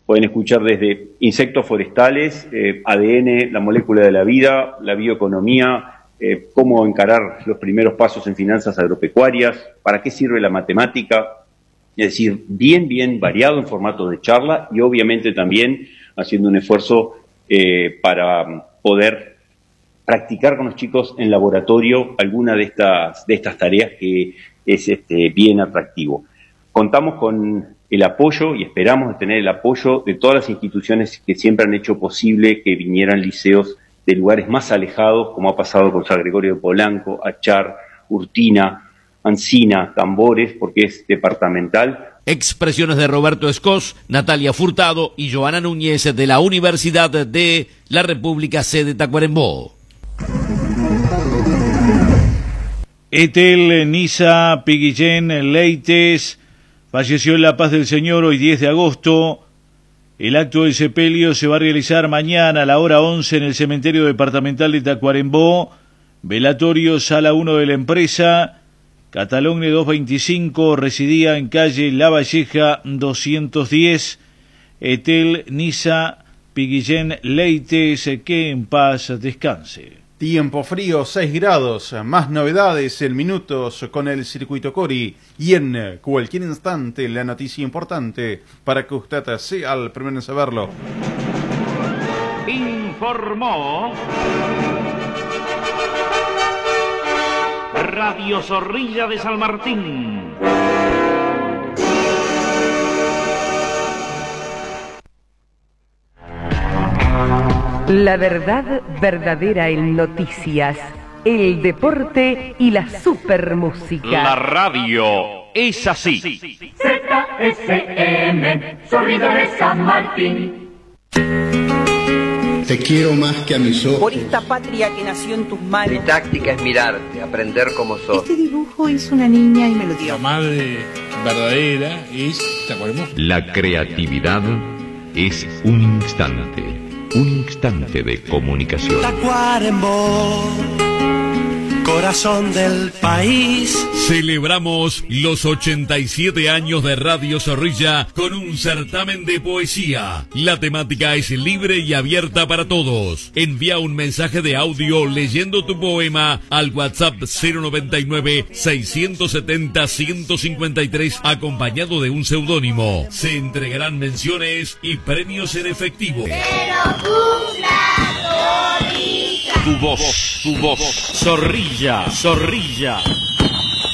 Pueden escuchar desde insectos forestales, ADN, la molécula de la vida, la bioeconomía, cómo encarar los primeros pasos en finanzas agropecuarias, para qué sirve la matemática, es decir, bien variado en formato de charla y obviamente también haciendo un esfuerzo para poder practicar con los chicos en laboratorio alguna de estas tareas que es bien atractivo. Contamos con el apoyo y esperamos tener el apoyo de todas las instituciones que siempre han hecho posible que vinieran liceos de lugares más alejados, como ha pasado con San Gregorio de Polanco, Achar, Urtina, Ancina, Tambores, porque es departamental. Expresiones de Roberto Escos, Natalia Furtado y Joana Núñez de la Universidad de la República C de Tacuarembó. Etel Nisa Piguillén Leites falleció en La Paz del Señor hoy 10 de agosto. El acto del sepelio se va a realizar mañana a la hora 11 en el cementerio departamental de Tacuarembó. Velatorio, sala 1 de la empresa. Catalogne 225, residía en calle La Valleja 210. Etel Nisa Piguillén Leites, que en paz descanse. Tiempo frío, 6 grados, más novedades en minutos con el Circuito Cori y en cualquier instante la noticia importante para que usted sea el primero en saberlo. Informó Radio Zorrilla de San Martín. La verdad verdadera en noticias, el deporte y la supermúsica. La radio es así. ZFM, Zorrilla de San Martín. Te quiero más que a mis ojos. Por esta patria que nació en tus manos. Mi táctica es mirarte, aprender como sos. Este dibujo es una niña y me lo dio. La madre verdadera es Tacuarembó. La creatividad es un instante de comunicación. Tacuarembó, corazón del país. Celebramos los 87 años de Radio Zorrilla con un certamen de poesía. La temática es libre y abierta para todos. Envía un mensaje de audio leyendo tu poema al WhatsApp 099-670-153 acompañado de un seudónimo. Se entregarán menciones y premios en efectivo. Tu voz, Zorrilla.